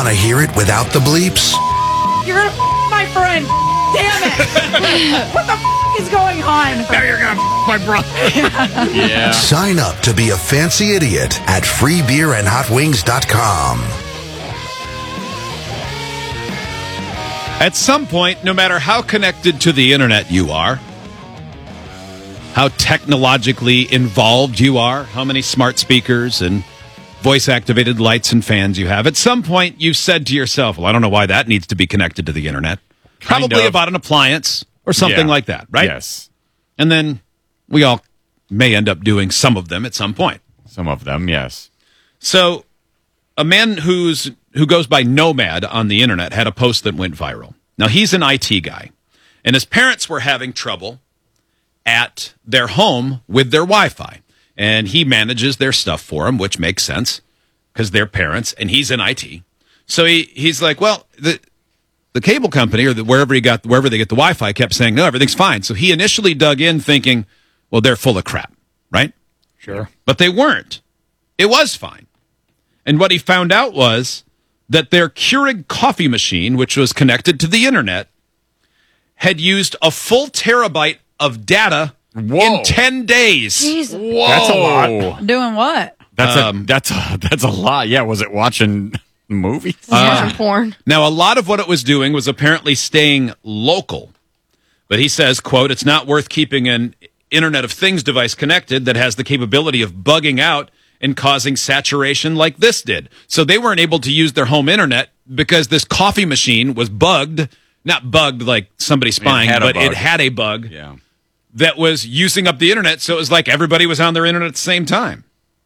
Want to hear it without the bleeps? You're gonna my friend. Damn it. What the is going on? Now you're gonna my brother. Yeah. Sign up to be a fancy idiot at freebeerandhotwings.com. At some point, no matter how connected to the internet you are, how technologically involved you are, how many smart speakers and voice-activated lights and fans you have, at some point you said to yourself, well, I don't know why that needs to be connected to the internet. Probably about an appliance or something like that, right? Yes. And then we all may end up doing some of them at some point. Some of them, yes. So a man who goes by Nomad on the internet had a post that went viral. Now, he's an IT guy, and his parents were having trouble at their home with their Wi-Fi. And he manages their stuff for them, which makes sense because they're parents, and he's in IT. So he's like, well, the cable company or wherever they get the Wi-Fi kept saying, no, everything's fine. So he initially dug in thinking, well, they're full of crap, right? Sure. But they weren't. It was fine. And what he found out was that their Keurig coffee machine, which was connected to the internet, had used a full terabyte of data in 10 days. Jesus. Whoa. That's a lot. Doing what? That's a lot. Yeah, was it watching movies? Watching porn. Now, a lot of what it was doing was apparently staying local. But he says, quote, it's not worth keeping an Internet of Things device connected that has the capability of bugging out and causing saturation like this did. So they weren't able to use their home internet because this coffee machine was bugged. Not bugged like somebody spying, but it had a bug that was using up the internet. So it was like everybody was on their internet at the same time.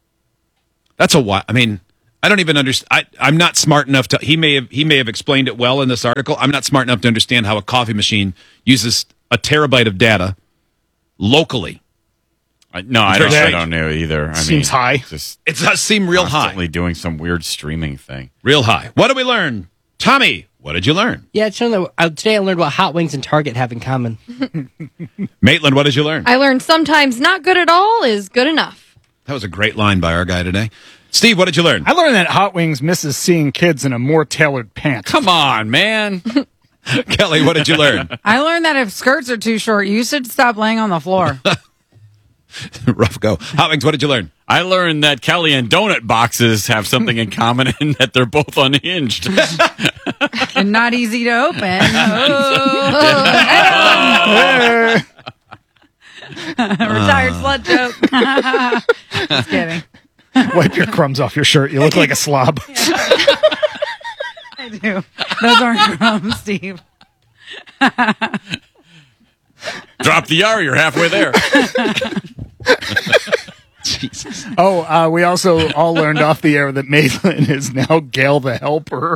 That's a lot. I mean, I don't even understand. I'm not smart enough to. He may have explained it well in this article. I'm not smart enough to understand how a coffee machine uses a terabyte of data locally. I don't know either. Seems high. It does seem real high. Constantly doing some weird streaming thing. Real high. What did we learn? Tommy, what did you learn? Yeah, it's shown that today I learned what Hot Wings and Target have in common. Maitland, what did you learn? I learned sometimes not good at all is good enough. That was a great line by our guy today. Steve, what did you learn? I learned that Hot Wings misses seeing kids in a more tailored pants. Come on, man. Kelly, what did you learn? I learned that if skirts are too short, you should stop laying on the floor. Rough go. Hot Wings, what did you learn? I learned that Kelly and donut boxes have something in common in that they're both unhinged. And not easy to open. Retired slut joke. Just kidding. Wipe your crumbs off your shirt. You look like a slob. I do. Those aren't crumbs, Steve. Drop the R, you're halfway there. Jesus. Oh, we also all learned off the air that Maitland is now Gail the Helper.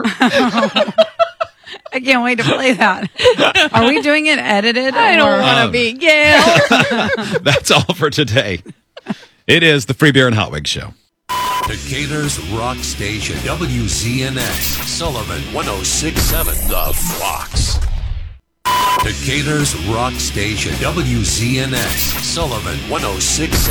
I can't wait to play that. Are we doing it edited? I don't want to be Gail. That's all for today. It is the Free Beer and Hot Wings Show. Decatur's Rock Station, WZNX, Sullivan 106.7 The Fox. Decatur's Rock Station, WZNX, Sullivan 106.7